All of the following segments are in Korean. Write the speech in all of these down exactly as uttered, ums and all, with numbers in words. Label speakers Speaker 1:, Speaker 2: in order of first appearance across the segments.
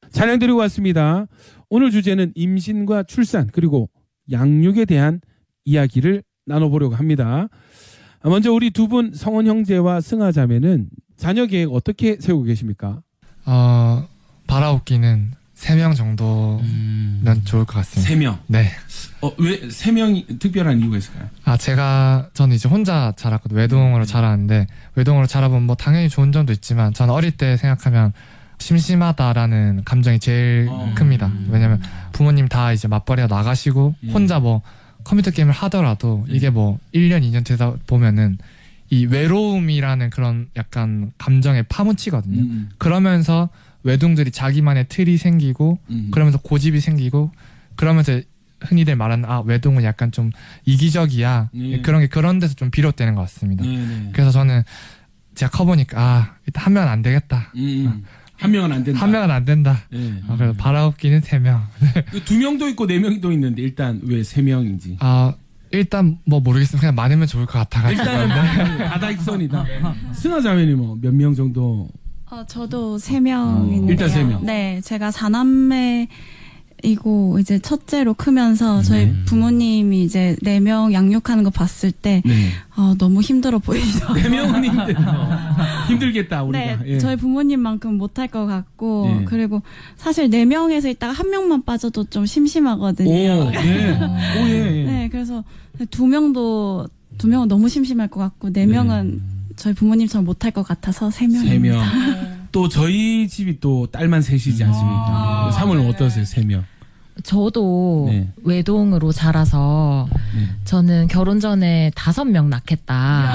Speaker 1: 찬양 드리고 왔습니다. 오늘 주제는 임신과 출산 그리고 양육에 대한 이야기를 나눠보려고 합니다. 먼저 우리 두 분 성원 형제와 승아 자매는 자녀 계획 어떻게 세우고 계십니까?
Speaker 2: 어, 바라옵기는 세 명 정도면 음... 좋을 것 같습니다.
Speaker 1: 세 명?
Speaker 2: 네.
Speaker 1: 어, 왜 세 명이 특별한 이유가 있을까요?
Speaker 2: 아, 제가, 저는 이제 혼자 자랐거든요. 외동으로 음. 자랐는데, 외동으로 자라보면 뭐 당연히 좋은 점도 있지만, 저는 어릴 때 생각하면 심심하다라는 감정이 제일 어. 큽니다. 왜냐면 부모님 다 이제 맞벌이가 나가시고, 예. 혼자 뭐 컴퓨터 게임을 하더라도, 예. 이게 뭐 일 년, 이 년 되다 보면은, 이 외로움이라는 그런 약간 감정에 파묻히거든요. 음. 그러면서 외동들이 자기만의 틀이 생기고, 음. 그러면서 고집이 생기고, 그러면서 흔히들 말하는 아 외동은 약간 좀 이기적이야. 네. 그런 게 그런 데서 좀 비롯되는 것 같습니다. 네, 네. 그래서 저는 제가 커보니까 아 일단 한 명은 안 되겠다.
Speaker 1: 음, 한 명은 안 된다.
Speaker 2: 한 명은 안 된다. 네. 아, 그래서 바라옵기는 세 명.
Speaker 1: 두 명도 있고 네 명도 있는데 일단 왜 세 명인지.
Speaker 2: 아 일단 뭐 모르겠으면 그냥 많으면 좋을 것 같아가지고.
Speaker 1: 일단은 다다익선이다. 승아 자매님 뭐 몇 명 정도?
Speaker 3: 어 저도 세 명인데요.
Speaker 1: 어, 일단 세 명.
Speaker 3: 네, 제가 사남매. 이고 이제 첫째로 크면서 저희 네. 부모님이 이제 네 명 양육하는 거 봤을 때 네. 어, 너무 힘들어 보이죠.
Speaker 1: 네 명은 힘들 힘들겠다 우리가.
Speaker 3: 네,
Speaker 1: 예.
Speaker 3: 저희 부모님만큼 못할 것 같고 예. 그리고 사실 네 명에서 있다가 한 명만 빠져도 좀 심심하거든요.
Speaker 1: 오, 예. 오, 예, 예.
Speaker 3: 네, 그래서 두 명도 두 명은 너무 심심할 것 같고 네 명은 네. 저희 부모님처럼 못할 것 같아서 세 명입니다.
Speaker 1: 세 명. 또 저희 집이 또 딸만 셋이지 않습니까? 사모님 어떠세요? 세 명.
Speaker 4: 저도 네. 외동으로 자라서 네. 저는 결혼 전에 다섯 명 낳겠다.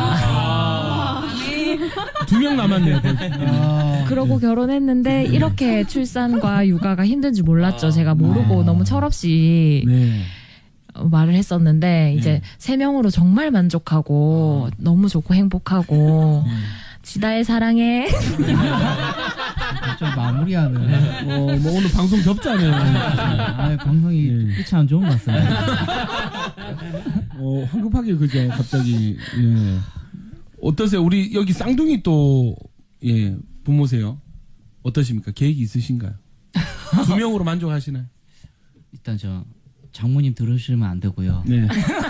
Speaker 1: 아~ 두 명 남았네요.
Speaker 4: 아~ 그러고 네. 결혼했는데 이렇게 출산과 육아가 힘든 줄 몰랐죠. 제가 모르고 아~ 너무 철없이 네. 말을 했었는데 이제 네. 세 명으로 정말 만족하고 아~ 너무 좋고 행복하고 네. 지다의 사랑해.
Speaker 5: 좀 마무리하는.
Speaker 1: 어, 뭐 오늘 방송 접자네요.
Speaker 5: 아, 방송이 네. 끝이 안 좋은 것 같습니다.
Speaker 1: 어, 황급하게 그죠, 갑자기. 예. 어떠세요? 우리 여기 쌍둥이 또 예, 부모세요. 어떠십니까? 계획이 있으신가요? 두 명으로 만족하시나요?
Speaker 5: 일단 저 장모님 들으시면 안 되고요. 네.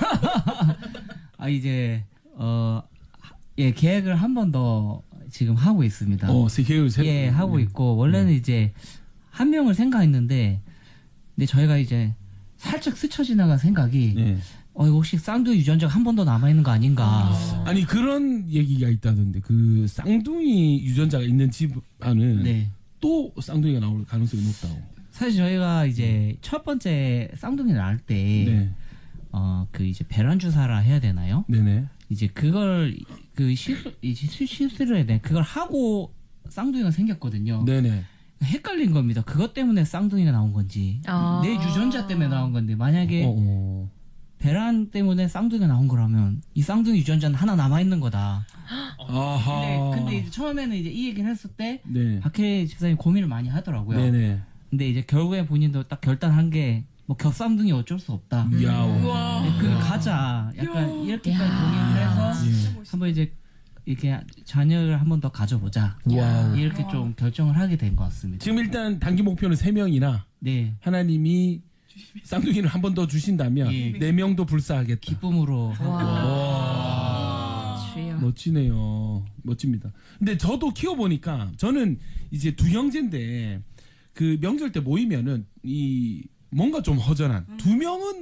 Speaker 5: 아 이제 어. 예, 계획을 한 번 더 지금 하고 있습니다.
Speaker 1: 어, 새 계획을 세...
Speaker 5: 예, 하고 있고 원래는 네. 이제 한 명을 생각했는데, 근데 저희가 이제 살짝 스쳐 지나간 생각이, 네. 어, 이거 혹시 쌍둥이 유전자가 한 번 더 남아 있는 거 아닌가?
Speaker 1: 아. 아니 그런 얘기가 있다던데 그 쌍둥이 유전자가 있는 집안은 네. 또 쌍둥이가 나올 가능성이 높다고.
Speaker 5: 사실 저희가 이제 첫 번째 쌍둥이를 낳을 때, 네. 어, 그 이제 배란 주사라 해야 되나요? 네네. 이제 그걸 그 시술 이제 시술을 해야 돼. 그걸 하고 쌍둥이가 생겼거든요. 네네. 헷갈린 겁니다. 그것 때문에 쌍둥이가 나온 건지 아~ 내 유전자 때문에 나온 건데 만약에 어어. 배란 때문에 쌍둥이가 나온 거라면 이 쌍둥이 유전자는 하나 남아 있는 거다. 아하. 근데, 근데 이제 처음에는 이제 이 얘기를 했을 때 네. 박혜리 집사님 고민을 많이 하더라고요. 네네. 근데 이제 결국에 본인도 딱 결단한 게 뭐 겹쌍둥이 어쩔 수 없다.
Speaker 1: 이야.
Speaker 5: 네, 그거 가자. 약간 이렇게까지 동의를 해서 예. 한번 이제 이렇게 자녀를 한 번 더 가져보자. 와우. 이렇게 와. 좀 결정을 하게 된 것 같습니다.
Speaker 1: 지금 일단 단기 목표는 세 명이나 네. 하나님이 쌍둥이를 한 번 더 주신다면 예. 네 명도 불사하겠다.
Speaker 5: 기쁨으로. 와.
Speaker 1: 와. 멋지네요. 멋집니다. 근데 저도 키워보니까 저는 이제 두 형제인데 그 명절 때 모이면은 이 뭔가 좀 허전한 두 명은